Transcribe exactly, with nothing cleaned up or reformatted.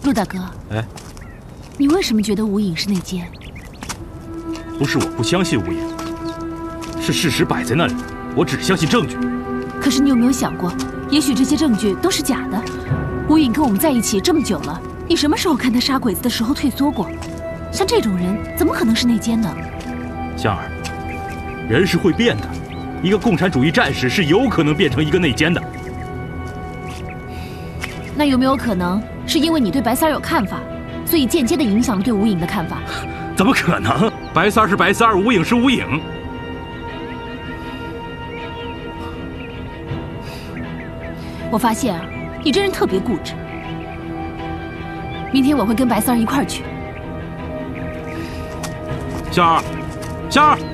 陆大哥， 哎， 你为什么觉得吴影是内奸？ 不是我不相信吴影，是事实摆在那里，我只相信证据。 可是你有没有想过，也许这些证据都是假的？吴影跟我们在一起这么久了，你什么时候看他杀鬼子的时候退缩过？像这种人，怎么可能是内奸呢？ 香儿，人是会变的，一个共产主义战士是有可能变成一个内奸的。 那有没有可能是因为你对白三儿有看法，所以间接的影响了对吴影的看法？ 怎么可能？白三儿是白三儿，吴影是吴影。 我发现啊，你这人特别固执。明天我会跟白三儿一块儿去。 香儿，香儿。